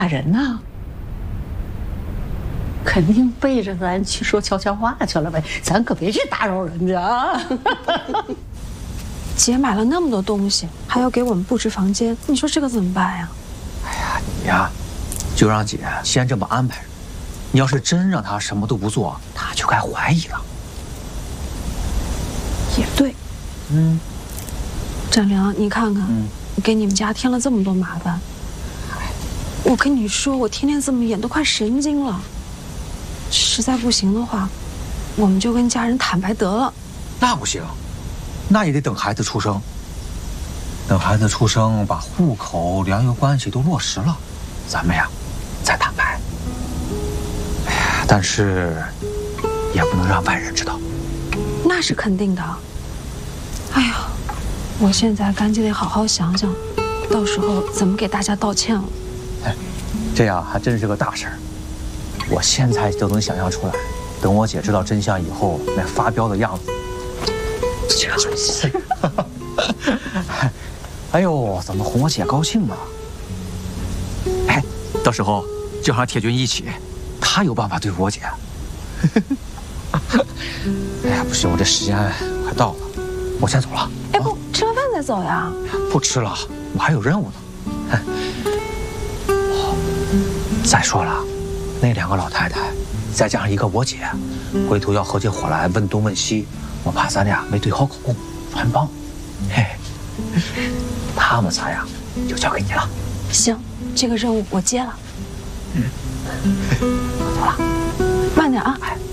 大人呢？肯定背着咱去说悄悄话去了呗，咱可别去打扰人家啊。 姐买了那么多东西，还要给我们布置房间，你说这个怎么办呀？ 哎呀，你呀，就让姐先这么安排。你要是真让她什么都不做，她就该怀疑了。 也对。展良，你看看，给你们家添了这么多麻烦。我跟你说，我天天这么演，都快神经了。实在不行的话，我们就跟家人坦白得了。 那不行，那也得等孩子出生。等孩子出生，把户口、粮油关系都落实了，咱们呀，再坦白。哎呀，但是也不能让外人知道。 那是肯定的。哎呀，我现在赶紧得好好想想，到时候怎么给大家道歉了。 哎，这样还真是个大事儿。我现在就能想象出来，等我姐知道真相以后，那发飙的样子。就是。哎呦，怎么哄我姐高兴啊？哎，到时候就让铁军一起，他有办法对付我姐。哎呀，不行，我这时间快到了，我先走了。 哎，不，吃完饭再走呀？ 不吃了，我还有任务呢。再说了，那2个老太太，再加上一个我姐，回头要合起伙来问东问西，我怕咱俩没对好口，穿帮。嘿，他们仨呀，就交给你了。 行，这个任务我接了。 我走了， 慢点啊。 哎。